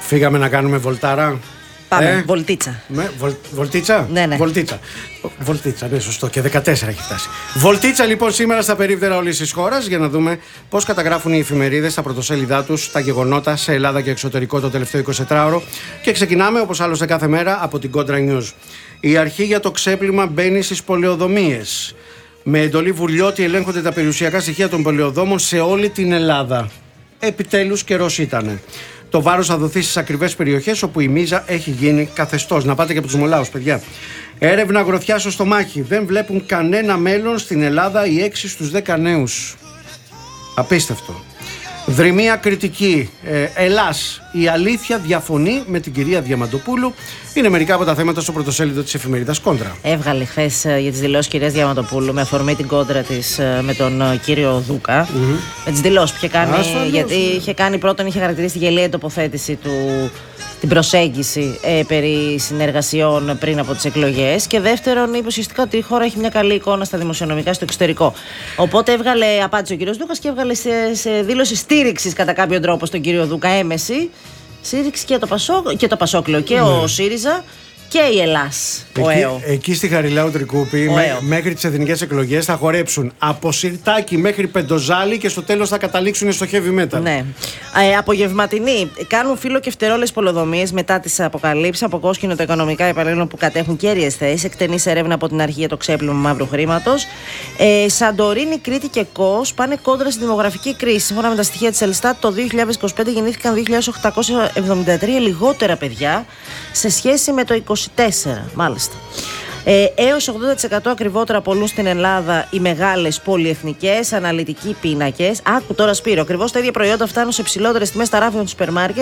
Φύγαμε να κάνουμε βολτάρα. Πάμε, βολτίτσα. Βολτίτσα? Ναι. Βολτίτσα, ναι, σωστό. Και 14 έχει φτάσει. Βολτίτσα λοιπόν σήμερα στα περίπτερα όλης της χώρας για να δούμε πώς καταγράφουν οι εφημερίδες στα πρωτοσέλιδά τους τα γεγονότα σε Ελλάδα και εξωτερικό το τελευταίο 24ωρο. Και ξεκινάμε όπως άλλωστε κάθε μέρα από την Contra News. Η αρχή για το ξέπλυμα μπαίνει στις πολεοδομίες. Με εντολή Βουλιώτη ελέγχονται τα περιουσιακά στοιχεία των πολεοδόμων σε όλη την Ελλάδα. Επιτέλους καιρός ήτανε. Το βάρος θα δοθεί στις ακριβές περιοχές όπου η μίζα έχει γίνει καθεστώς. Να πάτε και από τους Μολάους, παιδιά. Έρευνα γροθιά στο στομάχι. Δεν βλέπουν κανένα μέλλον στην Ελλάδα οι 6 στους 10 νέους. Απίστευτο. Δρυμία κριτική. Ελλάς. Η αλήθεια διαφωνεί με την κυρία Διαμαντοπούλου. Είναι μερικά από τα θέματα στο πρωτοσέλιδο της εφημερίδας Κόντρα. Έβγαλε χθες για τις δηλώσεις κυρίας Διαμαντοπούλου με αφορμή την κόντρα της με τον κύριο Δούκα. Με τις δηλώσεις που είχε κάνει. Γιατί είχε κάνει πρώτον, είχε χαρακτηρίσει τη γελία τοποθέτηση του. Την προσέγγιση περί συνεργασιών πριν από τις εκλογές. Και δεύτερον, είπε ουσιαστικά ότι η χώρα έχει μια καλή εικόνα στα δημοσιονομικά στο εξωτερικό. Οπότε απάντησε ο κύριος Δούκας και έβγαλε σε δήλωση στήριξης κατά κάποιο τρόπο στον κύριο Δούκα, έμεση. Στήριξη και το Πασόκλειο και ο ΣΥΡΙΖΑ και η Ελλάς. Εκεί στη Χαριλάου Τρικούπη, μέχρι τις εθνικές εκλογές, θα χορέψουν από Σιρτάκι μέχρι Πεντοζάλι και στο τέλος θα καταλήξουν στο heavy metal. Ναι. Απογευματινοί κάνουν φύλλο και φτερόλες πολεοδομίες μετά τις αποκαλύψεις από κόσκινο τα οικονομικά υπαλλήλων που κατέχουν κέρυες θέσεις. Εκτενής έρευνα από την αρχή για το ξέπλυμα μαύρου χρήματος. Σαντορίνη, Κρήτη και Κos πάνε κόντρα στη δημογραφική κρίση. Σύμφωνα με τα στοιχεία της Ελστάτ, το 2025 γεννήθηκαν 2.873 λιγότερα παιδιά σε σχέση με το 24, μάλιστα. Έως 80% ακριβότερα απολούν στην Ελλάδα οι μεγάλες πολυεθνικές αναλυτικοί πίνακες. Άκου τώρα, Σπύρο, ακριβώς τα ίδια προϊόντα φτάνουν σε ψηλότερες τιμές στα ράφια του σούπερ μάρκετ.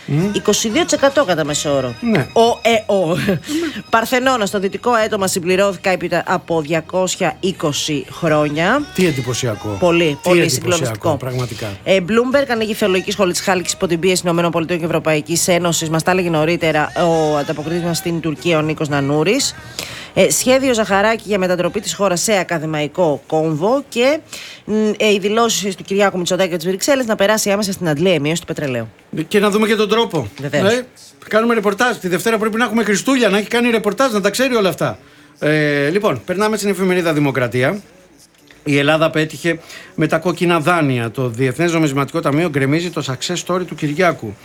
22% κατά μέσο όρο. Ναι. Παρθενώνα, στο δυτικό έτομα συμπληρώθηκα έπειτα από 220 χρόνια. Τι εντυπωσιακό. Πολύ συγκλονιστικό. Πραγματικά. Bloomberg ανοίγει η θεολογική σχολή της Χάλκης υπό την πίεση ΗΠΑ και Ευρωπαϊκής Ένωσης. Μας τα έλεγε νωρίτερα ο ανταποκριτής μας στην Τουρκία, ο Νίκος Νανούρης. Σχέδιο Ζαχαράκη για μετατροπή της χώρας σε ακαδημαϊκό κόμβο και οι δηλώσεις του Κυριάκου Μητσοτάκη και της Βρυξέλλες να περάσει άμεσα στην αντλία η μείωση του πετρελαίου. Και να δούμε και τον τρόπο. Κάνουμε ρεπορτάζ. Τη Δευτέρα πρέπει να έχουμε Χριστούγεννα, να έχει κάνει ρεπορτάζ, να τα ξέρει όλα αυτά. Λοιπόν, περνάμε στην εφημερίδα Δημοκρατία. Η Ελλάδα πέτυχε με τα κόκκινα δάνεια. Το Διεθνές Νομισματικό Ταμείο γκρεμίζει το success story του Κυριάκου.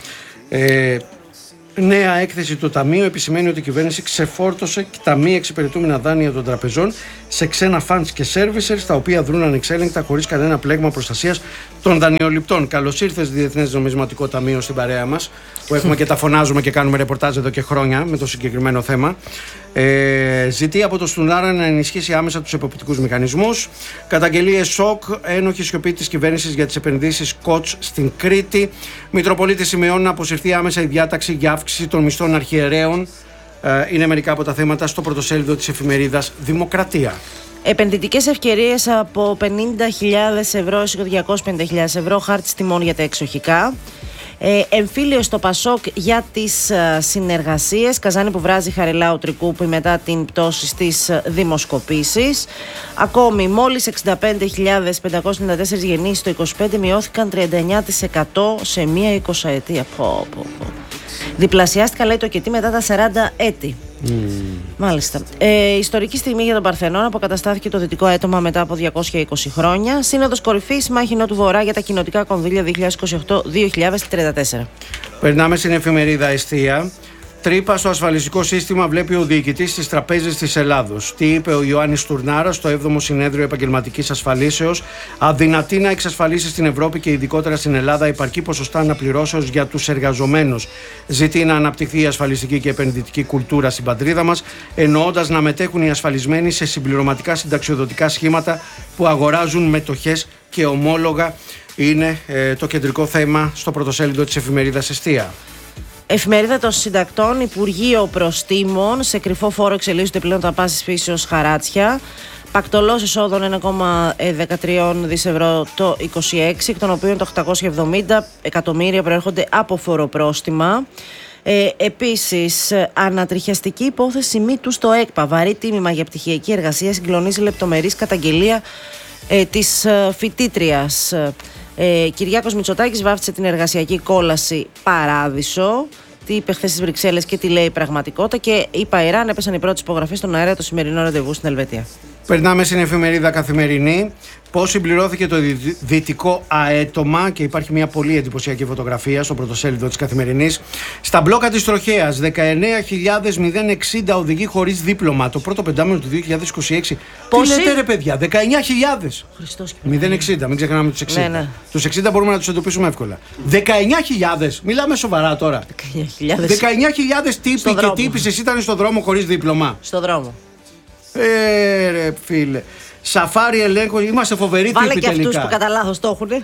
Νέα έκθεση του Ταμείου επισημαίνει ότι η κυβέρνηση ξεφόρτωσε τα μη εξυπηρετούμενα δάνεια των τραπεζών σε ξένα funds και servicers, τα οποία δρούν ανεξέλεγκτα χωρίς κανένα πλέγμα προστασίας των δανειοληπτών. Καλώς ήρθες, Διεθνές Νομισματικό Ταμείο, στην παρέα μας, που έχουμε και τα φωνάζουμε και κάνουμε ρεπορτάζ εδώ και χρόνια με το συγκεκριμένο θέμα. Ζητεί από το Στουνάρα να ενισχύσει άμεσα τους εποπτικούς μηχανισμούς. Καταγγελίες σοκ, ένοχη σιωπή της κυβέρνησης για τις επενδύσεις ΚΟΤΣ στην Κρήτη. Μητροπολίτης σημειώνει να αποσυρθεί άμεσα η διάταξη για αύξηση των μισθών αρχιερέων. Είναι μερικά από τα θέματα στο πρωτοσέλιδο της εφημερίδας Δημοκρατία. Επενδυτικές ευκαιρίες από 50.000 ευρώ έως 250.000 ευρώ, χάρτης τιμών για τα εξοχικά. Εμφύλιο στο Πασόκ για τις συνεργασίες. Καζάνι που βράζει Χαριλάου Τρικούπη μετά την πτώση στις δημοσκοπήσεις. Ακόμη, μόλις 65.594 γεννήσεις στο 25 μειώθηκαν 39% σε μία 20ετία. Διπλασιάστηκα, λέει, το κετί μετά τα 40 έτη. Μάλιστα. Ιστορική στιγμή για τον Παρθενώνα, αποκαταστάθηκε το δυτικό έτομα μετά από 220 χρόνια. Σύνοδος κορυφής, μάχη Νότου Βορρά για τα κοινοτικά κονδύλια 2028-2034. Περνάμε στην εφημερίδα Εστία. Τρύπα στο ασφαλιστικό σύστημα βλέπει ο διοικητής της Τραπέζης της Ελλάδος. Τι είπε ο Ιωάννης Τουρνάρας στο 7ο Συνέδριο Επαγγελματικής Ασφαλίσεως? Αδυνατεί να εξασφαλίσει στην Ευρώπη και ειδικότερα στην Ελλάδα επαρκή ποσοστά αναπληρώσεως για τους εργαζομένους. Ζητεί να αναπτυχθεί η ασφαλιστική και επενδυτική κουλτούρα στην πατρίδα μας, εννοώντας να μετέχουν οι ασφαλισμένοι σε συμπληρωματικά συνταξιοδοτικά σχήματα που αγοράζουν μετοχές και ομόλογα. Είναι το κεντρικό θέμα στο πρωτοσέλιδο της εφημερίδας Εστία. Εφημερίδα των Συντακτών, Υπουργείο Προστίμων. Σε κρυφό φόρο εξελίσσονται πλέον τα πάσης φύσεως χαράτσια. Πακτολός εισόδων 1,13 δις ευρώ το 26, εκ των οποίων το 870 εκατομμύρια προέρχονται από φοροπρόστιμα. Επίσης, ανατριχιαστική υπόθεση μύτου στο ΕΚΠΑ. Βαρύ τίμημα για πτυχιακή εργασία, συγκλονίζει λεπτομερής καταγγελία της φοιτήτριας. Κυριάκος Μητσοτάκης βάφτισε την εργασιακή κόλαση παράδεισο. τι είπε χθες στις Βρυξέλλες και τι λέει η πραγματικότητα. Και είπα Ιράν, έπεσαν οι πρώτες υπογραφές στον αέρα το σημερινό ραντεβού στην Ελβετία. Περνάμε στην εφημερίδα Καθημερινή. Πώς συμπληρώθηκε το δυτικό αέτομα, και υπάρχει μια πολύ εντυπωσιακή φωτογραφία στο πρωτοσέλιδο της Καθημερινής. Στα μπλόκα της τροχέας, 19.060 οδηγοί χωρίς δίπλωμα. Το πρώτο πεντάμινο του 2026. Πόσοι? Τι λέτε ρε παιδιά, 19.000. Χριστός και 0,60, μην ξεχνάμε τους 60. Ναι. Τους 60 μπορούμε να τους εντοπίσουμε εύκολα. 19.000, μιλάμε σοβαρά τώρα. 19.000 τύποι και τύπησες ήταν στον δρόμο χωρίς δίπλωμα. Στο δρόμο. Ρε φίλε. Σαφάρι ελέγχο, είμαστε φοβεροί τύποι τελικά. Βάλε και αυτούς που κατά λάθος το έχουνε.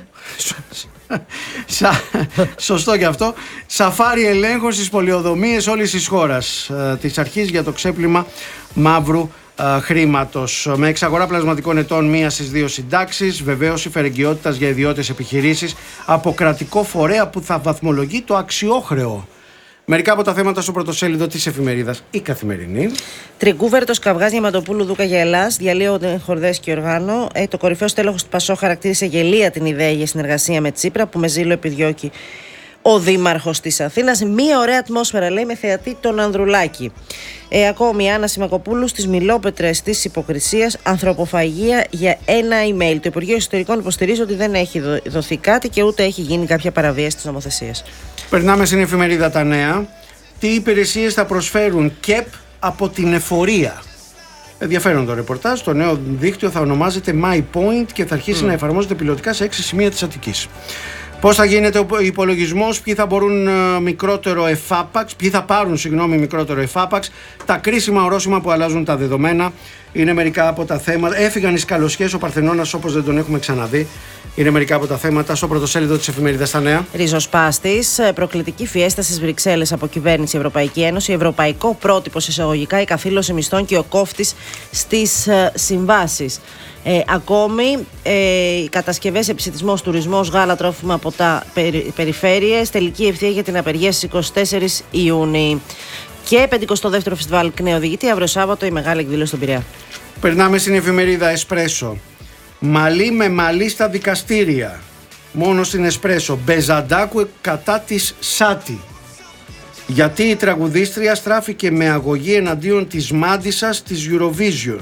Σωστό και αυτό. Σαφάρι ελέγχο στις πολεοδομίες όλης της χώρας. Της αρχής για το ξέπλυμα μαύρου χρήματος. Με εξαγορά πλασματικών ετών μία στις 2 συντάξεις. Βεβαίωση φερεγγιότητας για ιδιώτες επιχειρήσεις από κρατικό φορέα που θα βαθμολογεί το αξιόχρεο. Μερικά από τα θέματα στο πρωτοσέλιδο της εφημερίδας Η Καθημερινή. Τριγκούβερτος καυγάς Διαματοπούλου Δούκα για Ελλάς. Διαλύονται χορδές και οργάνο. Το κορυφαίο στέλεχος του Πασό χαρακτήρισε γελία την ιδέα για συνεργασία με Τσίπρα που με ζήλο επιδιώκει ο Δήμαρχος της Αθήνας. Μία ωραία ατμόσφαιρα, λέει, με θεατή τον Ανδρουλάκη. Ακόμη, Άννα Σιμακοπούλου στις μιλόπετρες της υποκρισίας, ανθρωποφαγία για ένα email. Το Υπουργείο Εσωτερικών υποστηρίζει ότι δεν έχει δοθεί κάτι και ούτε έχει γίνει κάποια παραβίαση της νομοθεσίας. Περνάμε στην εφημερίδα Τα Νέα. Τι υπηρεσίες θα προσφέρουν ΚΕΠ από την εφορία. Ενδιαφέρον το ρεπορτάζ. Το νέο δίκτυο θα ονομάζεται My Point και θα αρχίσει να εφαρμόζεται πιλωτικά σε 6 σημεία της Αττικής. Πώς θα γίνεται ο υπολογισμός, ποιοι θα μπορούν μικρότερο εφάπαξ, ποιοι θα πάρουν μικρότερο εφάπαξ, τα κρίσιμα ορόσημα που αλλάζουν τα δεδομένα. Είναι μερικά από τα θέματα. Έφυγαν οι σκαλοσιές, ο Παρθενώνας όπως δεν τον έχουμε ξαναδεί. Είναι μερικά από τα θέματα στο πρωτοσέλιδο της εφημερίδας Τα Νέα. Ριζοσπάστης, προκλητική φιέστα στις Βρυξέλλες από κυβέρνηση Ευρωπαϊκή Ένωση, ευρωπαϊκό πρότυπο σε εισαγωγικά, η καθήλωση μισθών και ο κόφτης στις συμβάσεις. Ακόμη, οι κατασκευές, επισιτισμός, τουρισμός, γάλα, τρόφιμα, ποτά, περιφέρειες, τελική ευθεία για την απεργία στις 24 Ιούνιου. Και 52ο Φεστιβάλ Κνεοδηγητή, αύριο Σάββατο η μεγάλη εκδήλωση στον Πειραιά. Περνάμε στην εφημερίδα Εσπρέσο. Μαλή με μαλή στα δικαστήρια. Μόνο στην Εσπρέσο. Μπεζαντάκου κατά της Σάτι. Γιατί η τραγουδίστρια στράφηκε με αγωγή εναντίον της μάντισσας της Eurovision.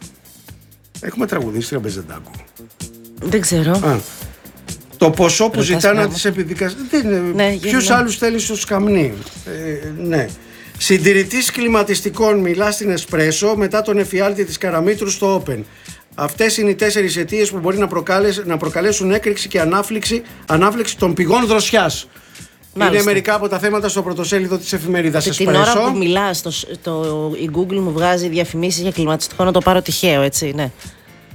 Έχουμε τραγουδίστρια Μπεζαντάκου. Δεν ξέρω. Το ποσό που ζητά να της επιδικαστεί. Ναι, ποιους άλλους θέλει στο σκαμνί. Ναι. Συντηρητής κλιματιστικών μιλά στην Εσπρέσο μετά τον εφιάλτη της Καραμήτρου στο Open. Αυτές είναι οι 4 αιτίες που μπορεί να προκαλέσουν έκρηξη και ανάφλεξη των πηγών δροσιάς. Μάλιστα. Είναι μερικά από τα θέματα στο πρωτοσέλιδο της εφημερίδας Εσπρέσο. Την ώρα που μιλάς, η Google μου βγάζει διαφημίσεις για κλιματιστικό, να το πάρω τυχαίο, έτσι, ναι.